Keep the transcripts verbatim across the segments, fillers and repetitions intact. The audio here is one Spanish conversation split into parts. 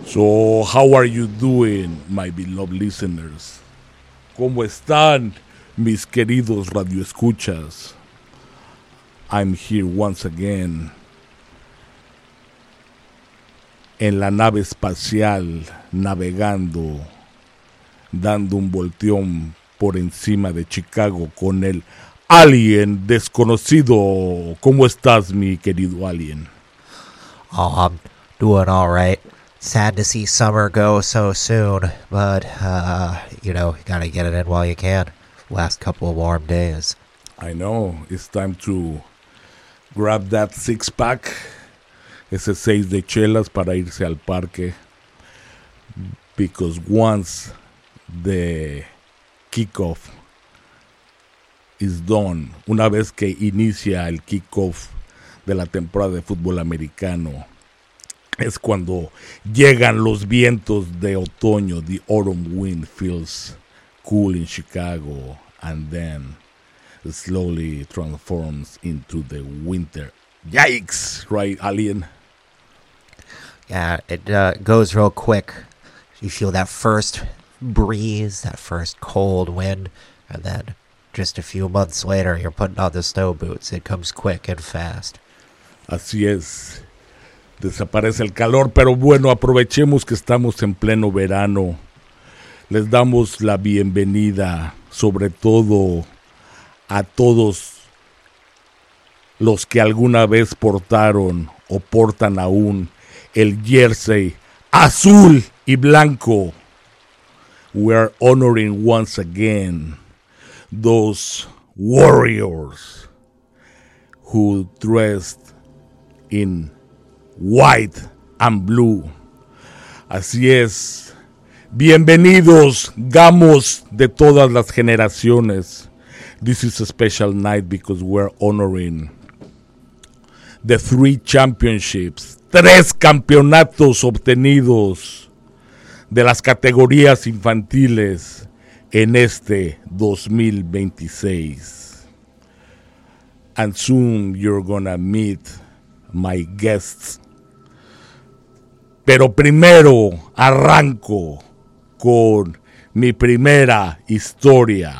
So, how are you doing, my beloved listeners? ¿Cómo están, mis queridos radioescuchas? I'm here once again en la nave espacial, navegando, dando un volteón por encima de Chicago con el alien desconocido. ¿Cómo estás, mi querido alien? Oh, I'm doing all right. Sad to see summer go so soon, but, uh, you know, you gotta get it in while you can. Last couple of warm days. I know, it's time to grab that six-pack, ese seis de chelas para irse al parque, because once the kickoff is done, una vez que inicia el kickoff de la temporada de fútbol americano, es cuando llegan los vientos de otoño. The autumn wind feels cool in Chicago, and then it slowly transforms into the winter. Yikes, right, alien? Yeah, it uh, goes real quick. You feel that first breeze, that first cold wind, and then just a few months later, you're putting on the snow boots. It comes quick and fast. Así es. Desaparece el calor, pero bueno, aprovechemos que estamos en pleno verano. Les damos la bienvenida, sobre todo a todos los que alguna vez portaron o portan aún el jersey azul y blanco. We are honoring once again those warriors who dressed in white and blue. Así es. Bienvenidos, gamos de todas las generaciones. This is a special night because we're honoring the three championships, tres campeonatos obtenidos de las categorías infantiles en este dos mil veintiséis. And soon you're gonna meet my guests. Pero primero arranco con mi primera historia.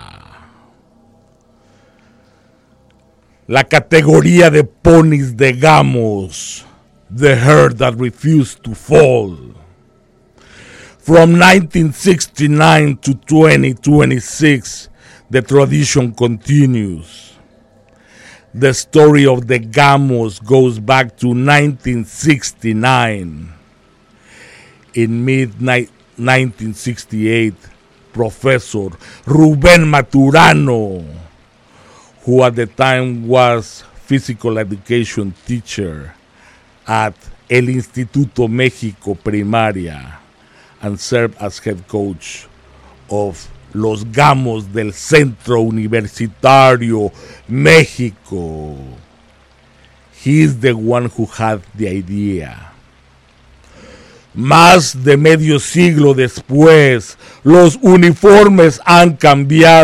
La categoría de ponis de gamos, the herd that refused to fall. From nineteen sixty-nine to twenty twenty-six, the tradition continues. The story of the gamos goes back to nineteen sixty-nine. In mid nineteen sixty-eight, Professor Rubén Maturano, who at the time was physical education teacher at El Instituto México Primaria and served as head coach of Los Gamos del Centro Universitario México. He is the one who had the idea. Más de medio siglo después, los uniformes han cambiado.